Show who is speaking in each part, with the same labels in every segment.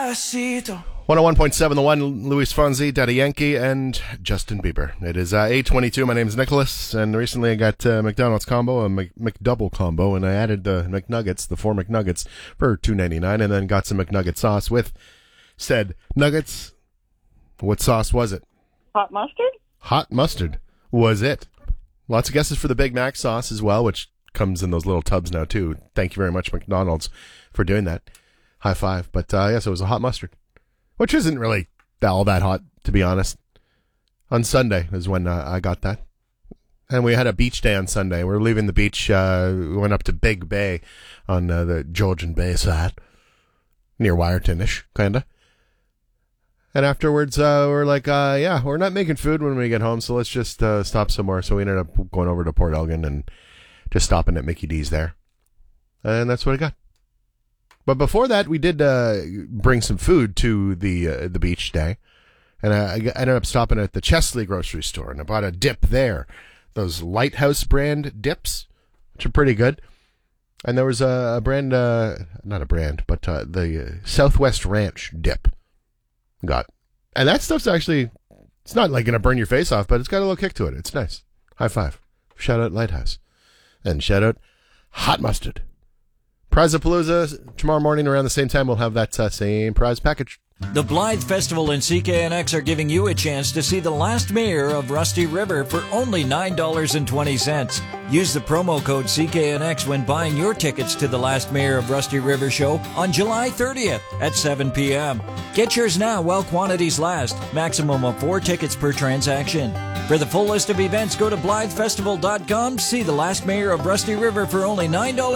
Speaker 1: Despacito.
Speaker 2: 101.7 The One, Luis Fonsi, Daddy Yankee, and Justin Bieber. It is 8:22. My name is Nicholas, and recently I got McDonald's combo, a McDouble combo, and I added the McNuggets, the 4 McNuggets, for $2.99, and then got some McNugget sauce with said nuggets. What sauce was it?
Speaker 3: Hot mustard?
Speaker 2: Hot mustard was it. Lots of guesses for the Big Mac sauce as well, which comes in those little tubs now, too. Thank you very much, McDonald's, for doing that. High five. But, yes, it was a hot mustard. Which isn't really all that hot, to be honest. On Sunday is when I got that. And we had a beach day on Sunday. We were leaving the beach. We went up to Big Bay on the Georgian Bay side. Near Wyerton-ish, kind of. And afterwards, we're like, we're not making food when we get home, so let's just stop somewhere. So we ended up going over to Port Elgin and just stopping at Mickey D's there. And that's what I got. But before that, we did bring some food to the beach day, and I ended up stopping at the Chesley grocery store, and I bought a dip there, those Lighthouse brand dips, which are pretty good. And there was a brand, not a brand, but the Southwest Ranch dip got. And that stuff's actually, it's not like going to burn your face off, but it's got a little kick to it. It's nice. High five. Shout out Lighthouse. And shout out Hot Mustard. Prizapalooza, tomorrow morning around the same time, we'll have that same prize package.
Speaker 1: The Blythe Festival and CKNX are giving you a chance to see the last mayor of Rusty River for only $9.20. Use the promo code CKNX when buying your tickets to the last mayor of Rusty River show on July 30th at 7 p.m. Get yours now while quantities last. Maximum of 4 tickets per transaction. For the full list of events, go to BlytheFestival.com. See the last mayor of Rusty River for only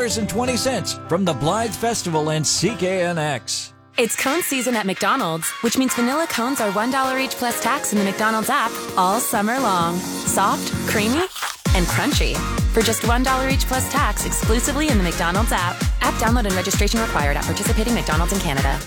Speaker 1: $9.20 from the Blythe Festival and CKNX.
Speaker 4: It's cone season at McDonald's, which means vanilla cones are $1 each plus tax in the McDonald's app all summer long. Soft, creamy, and crunchy. For just $1 each plus tax exclusively in the McDonald's app. App download and registration required at participating McDonald's in Canada.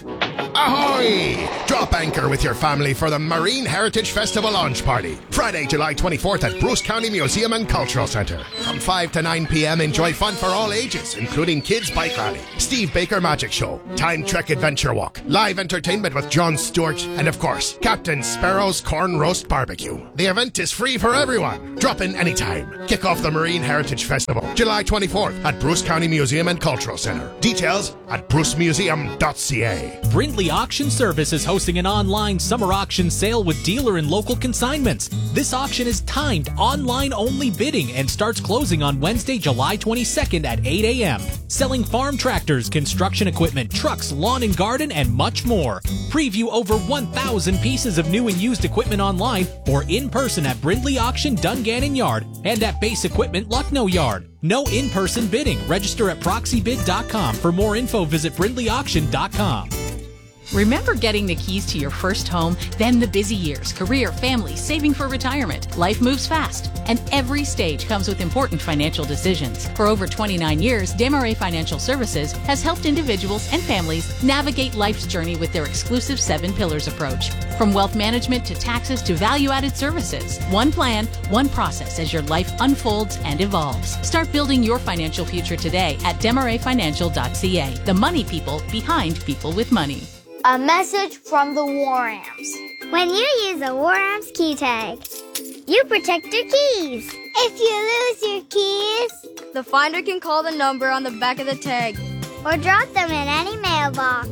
Speaker 5: Ahoy! Drop anchor with your family for the Marine Heritage Festival launch party. Friday, July 24th at Bruce County Museum and Cultural Centre. From 5 to 9 p.m., enjoy fun for all ages, including Kids Bike Rally, Steve Baker Magic Show, Time Trek Adventure Walk, live entertainment with Jon Stewart, and of course, Captain Sparrow's Corn Roast Barbecue. The event is free for everyone. Drop in anytime. Kick off the Marine Heritage Festival, July 24th at Bruce County Museum and Cultural Centre. Details at brucemuseum.ca.
Speaker 6: Brindley Auction Service is hosting an online summer auction sale with dealer and local consignments. This auction is timed online-only bidding and starts closing on Wednesday, July 22nd at 8 a.m. Selling farm tractors, construction equipment, trucks, lawn and garden, and much more. Preview over 1,000 pieces of new and used equipment online or in person at Brindley Auction, Dungannon Yard, and at Base Equipment, Lucknow Yard. No in-person bidding. Register at proxybid.com. For more info, visit brindleyauction.com.
Speaker 7: Remember getting the keys to your first home, then the busy years, career, family, saving for retirement. Life moves fast, and every stage comes with important financial decisions. For over 29 years, Desmarais Financial Services has helped individuals and families navigate life's journey with their exclusive 7 Pillars approach. From wealth management to taxes to value-added services. One plan, one process as your life unfolds and evolves. Start building your financial future today at Desmarais.financial.ca. The money people behind people with money.
Speaker 8: A message from the War Amps. When you use a War Amps key tag, you protect your keys. If you lose your keys,
Speaker 9: the finder can call the number on the back of the tag
Speaker 8: or drop them in any mailbox.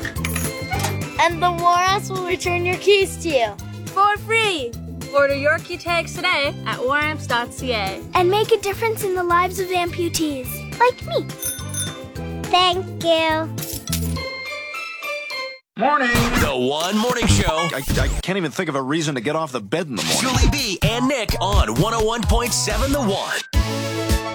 Speaker 9: And the War Amps will return your keys to you for free. Order your key tags today at waramps.ca
Speaker 8: and make a difference in the lives of amputees like me. Thank you.
Speaker 10: Morning.
Speaker 1: The One Morning Show.
Speaker 10: I can't even think of a reason to get off the bed in the morning.
Speaker 1: Julie B and Nick on 101.7 The One.